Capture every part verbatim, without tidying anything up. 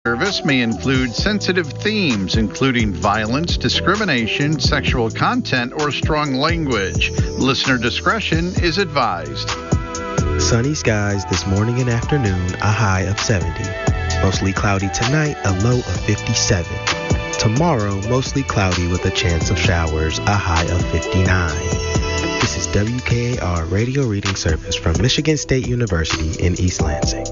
Service may include sensitive themes, including violence, discrimination, sexual content, or strong language. Listener discretion is advised. Sunny skies this morning and afternoon, a high of seventy. Mostly cloudy tonight, a low of fifty-seven. Tomorrow, mostly cloudy with a chance of showers, a high of fifty-nine. This is W K A R Radio Reading Service from Michigan State University in East Lansing.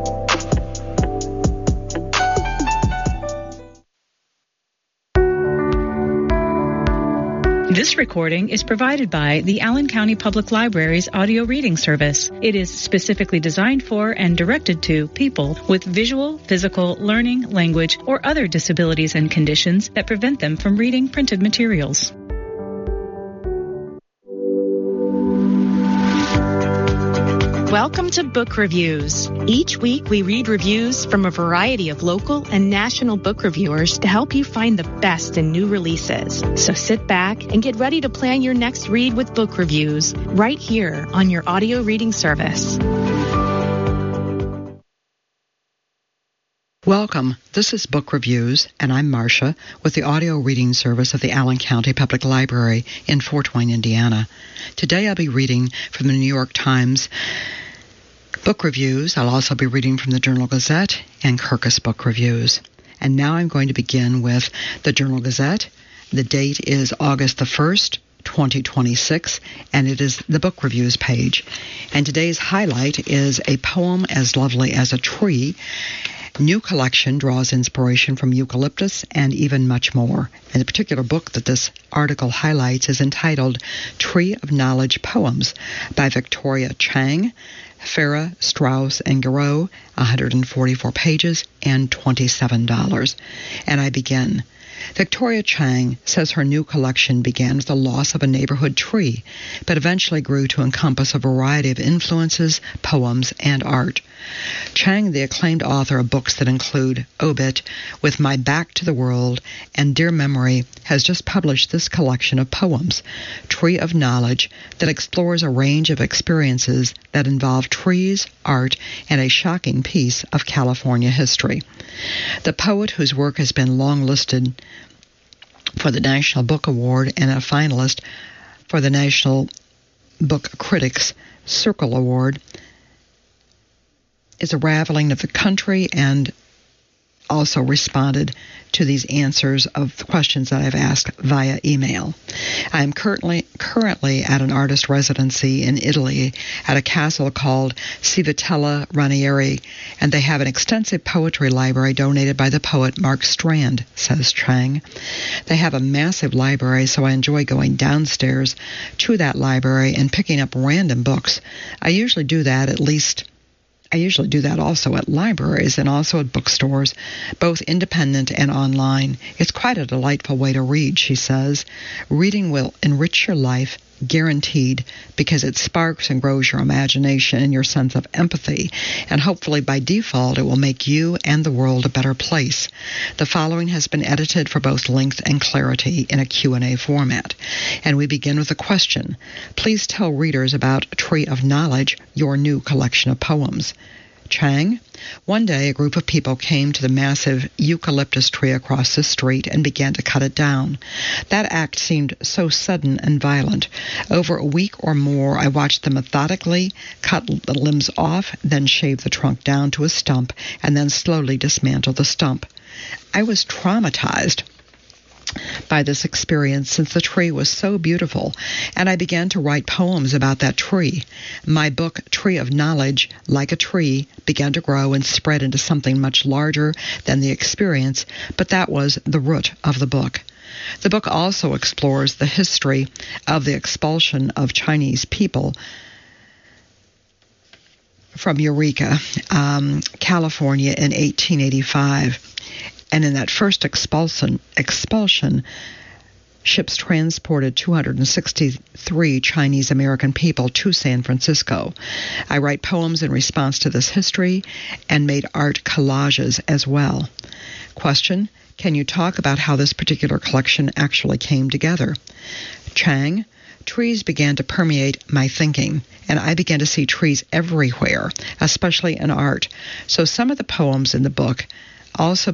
This recording is provided by the Allen County Public Library's audio reading service. It is specifically designed for and directed to people with visual, physical, learning, language, or other disabilities and conditions that prevent them from reading printed materials. Welcome to Book Reviews. Each week we read reviews from a variety of local and national book reviewers to help you find the best in new releases. So sit back and get ready to plan your next read with Book Reviews right here on your audio reading service. Welcome. This is Book Reviews, and I'm Marcia with the audio reading service of the Allen County Public Library in Fort Wayne, Indiana. Today I'll be reading from the New York Times Book Reviews. I'll also be reading from the Journal Gazette and Kirkus Book Reviews. And now I'm going to begin with the Journal Gazette. The date is August the first, twenty twenty-six, and it is the Book Reviews page. And today's highlight is A Poem as Lovely as a Tree. New collection draws inspiration from eucalyptus and even much more. And the particular book that this article highlights is entitled Tree of Knowledge Poems by Victoria Chang, Farah, Strauss, and Garreau, one hundred forty-four pages and twenty-seven dollars. And I begin. Victoria Chang says her new collection began with the loss of a neighborhood tree, but eventually grew to encompass a variety of influences, poems, and art. Chang, the acclaimed author of books that include Obit, With My Back to the World, and Dear Memory, has just published this collection of poems, Tree of Knowledge, that explores a range of experiences that involve trees, art, and a shocking piece of California history. The poet, whose work has been long listed for the National Book Award and a finalist for the National Book Critics Circle Award, is a raveling of the country and also responded to these answers of the questions that I've asked via email. I am currently currently at an artist residency in Italy at a castle called Civitella Ranieri, and they have an extensive poetry library donated by the poet Mark Strand, says Chang. They have a massive library, so I enjoy going downstairs to that library and picking up random books. I usually do that at least I usually do that also at libraries and also at bookstores, both independent and online. It's quite a delightful way to read, she says. Reading will enrich your life, guaranteed, because it sparks and grows your imagination and your sense of empathy, and hopefully by default it will make you and the world a better place. The following has been edited for both length and clarity in a Q and A format. And we begin with a question. Please tell readers about Tree of Knowledge, your new collection of poems. Chang, one day a group of people came to the massive eucalyptus tree across the street and began to cut it down. That act seemed so sudden and violent. Over a week or more, I watched them methodically cut the limbs off, then shave the trunk down to a stump, and then slowly dismantle the stump. I was traumatized by this experience since the tree was so beautiful, and I began to write poems about that tree. My book, Tree of Knowledge, like a tree, began to grow and spread into something much larger than the experience, but that was the root of the book. The book also explores the history of the expulsion of Chinese people from Eureka, um, California in eighteen eighty-five. And in that first expulsion, expulsion, ships transported two hundred sixty-three Chinese American people to San Francisco. I write poems in response to this history and made art collages as well. Question: can you talk about how this particular collection actually came together? Chang: trees began to permeate my thinking, and I began to see trees everywhere, especially in art. So some of the poems in the book Also